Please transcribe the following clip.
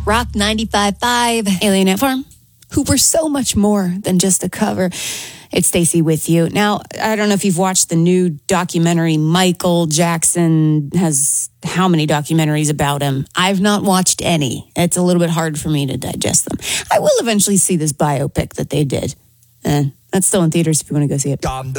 Rock 95.5, Alien Ant Farm, who were so much more than just a cover. It's Stacey with you. Now, I don't know if you've watched the new documentary. Michael Jackson has how many documentaries about him? I've not watched any. It's a little bit hard for me to digest them. I will eventually see this biopic that they did. That's still in theaters if you want to go see it.